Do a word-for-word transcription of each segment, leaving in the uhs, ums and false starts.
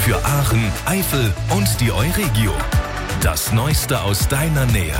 Für Aachen, Eifel und die Euregio. Das Neueste aus deiner Nähe.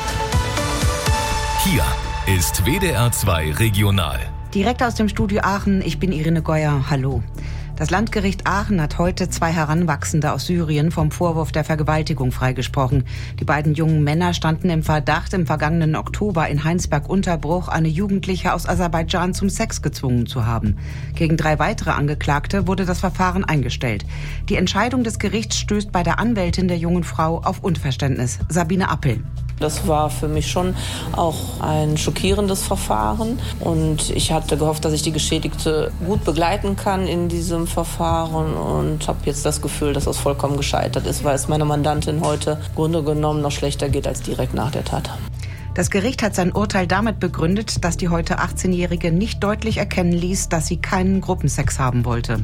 Hier ist W D R zwei Regional. Direkt aus dem Studio Aachen, ich bin Irene Geuer. Hallo. Das Landgericht Aachen hat heute zwei Heranwachsende aus Syrien vom Vorwurf der Vergewaltigung freigesprochen. Die beiden jungen Männer standen im Verdacht, im vergangenen Oktober in Heinsberg-Unterbruch eine Jugendliche aus Aserbaidschan zum Sex gezwungen zu haben. Gegen drei weitere Angeklagte wurde das Verfahren eingestellt. Die Entscheidung des Gerichts stößt bei der Anwältin der jungen Frau auf Unverständnis. Sabine Appel. Das war für mich schon auch ein schockierendes Verfahren und ich hatte gehofft, dass ich die Geschädigte gut begleiten kann in diesem Verfahren und habe jetzt das Gefühl, dass das vollkommen gescheitert ist, weil es meiner Mandantin heute im Grunde genommen noch schlechter geht als direkt nach der Tat. Das Gericht hat sein Urteil damit begründet, dass die heute achtzehnjährige nicht deutlich erkennen ließ, dass sie keinen Gruppensex haben wollte.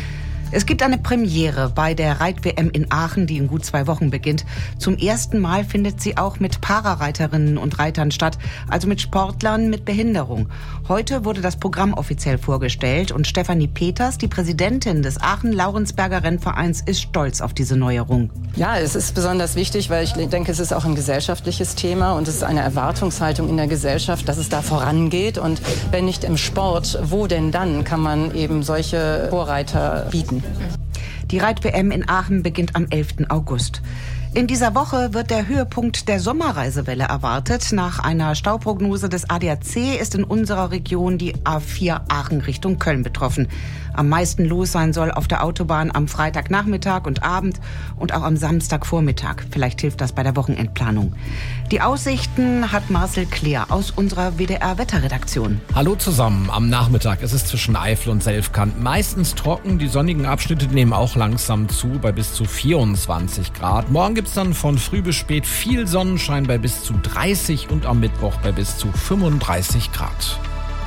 Es gibt eine Premiere bei der Reit-W M in Aachen, die in gut zwei Wochen beginnt. Zum ersten Mal findet sie auch mit Parareiterinnen und Reitern statt, also mit Sportlern mit Behinderung. Heute wurde das Programm offiziell vorgestellt und Stefanie Peters, die Präsidentin des Aachen-Laurensberger Rennvereins, ist stolz auf diese Neuerung. Ja, es ist besonders wichtig, weil ich denke, es ist auch ein gesellschaftliches Thema und es ist eine Erwartungshaltung in der Gesellschaft, dass es da vorangeht. Und wenn nicht im Sport, wo denn dann kann man eben solche Vorreiter bieten? Die Reit-W M in Aachen beginnt am elften August. In dieser Woche wird der Höhepunkt der Sommerreisewelle erwartet. Nach einer Stauprognose des A D A C ist in unserer Region die A vier Aachen Richtung Köln betroffen. Am meisten los sein soll auf der Autobahn am Freitagnachmittag und Abend und auch am Samstagvormittag. Vielleicht hilft das bei der Wochenendplanung. Die Aussichten hat Marcel Kleer aus unserer W D R-Wetterredaktion. Hallo zusammen. Am Nachmittag ist es zwischen Eifel und Selfkant meistens trocken. Die sonnigen Abschnitte nehmen auch langsam zu bei bis zu vierundzwanzig Grad. Morgen gibt es dann von früh bis spät viel Sonnenschein bei bis zu dreißig und am Mittwoch bei bis zu fünfunddreißig Grad.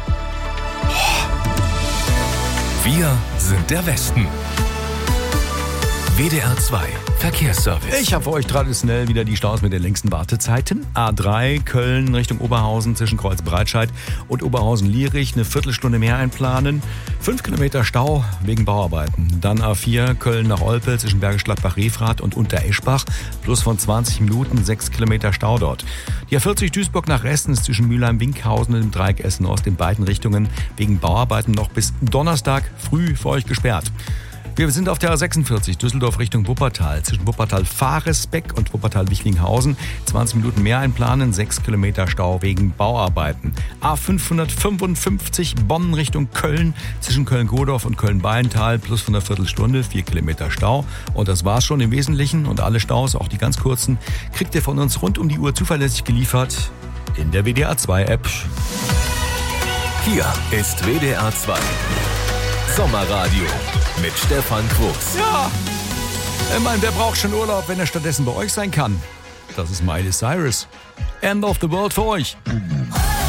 Wir sind der Westen. W D R zwei Verkehrsservice. Ich habe für euch traditionell wieder die Staus mit den längsten Wartezeiten. A drei Köln Richtung Oberhausen zwischen Kreuz-Breitscheid und Oberhausen-Lierich eine Viertelstunde mehr einplanen. Fünf Kilometer Stau wegen Bauarbeiten. Dann A vier Köln nach Olpe zwischen Bergisch Gladbach-Refrath und Untereschbach. Plus von zwanzig Minuten, sechs Kilometer Stau dort. Die A vierzig Duisburg nach Restens zwischen Mülheim-Winkhausen und dem Dreieck Essen-Ost in beiden Richtungen wegen Bauarbeiten noch bis Donnerstag früh für euch gesperrt. Wir sind auf der A sechsundvierzig Düsseldorf Richtung Wuppertal. Zwischen Wuppertal-Fahresbeck und Wuppertal-Wichlinghausen. zwanzig Minuten mehr einplanen, sechs Kilometer Stau wegen Bauarbeiten. A fünfhundertfünfundfünfzig Bonn Richtung Köln. Zwischen Köln-Godorf und Köln-Bayental plus von einer Viertelstunde, vier Kilometer Stau. Und das war's schon im Wesentlichen. Und alle Staus, auch die ganz kurzen, kriegt ihr von uns rund um die Uhr zuverlässig geliefert in der W D R zwei App. Hier ist W D R zwei Sommerradio mit Stefan Quuchs. Ja, ich meine, wer braucht schon Urlaub, wenn er stattdessen bei euch sein kann? Das ist Miley Cyrus. End of the World für euch.